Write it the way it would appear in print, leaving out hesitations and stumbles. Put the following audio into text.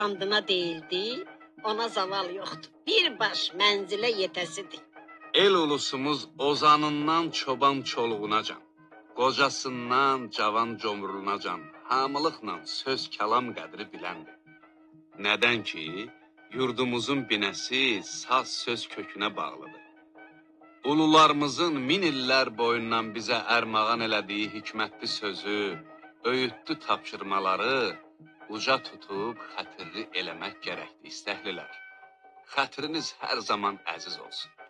andına deyildi, ona zaval yoxdur. Birbaş mənzilə yetəsidir. El ulusumuz ozanından çoban çoluğunacan, qocasından cavan comruğunacan hamılıqla söz kəlam qədri biləndir. Nədən ki, yurdumuzun binəsi saz söz kökünə bağlıdır. Ulularımızın min illər boyundan bizə ərmağan elədiyi hikmətli sözü, öyüdlü tapşırmaları uca tutub xətirli eləmək gərəkdir istəhlilər. Xətriniz hər zaman əziz olsun.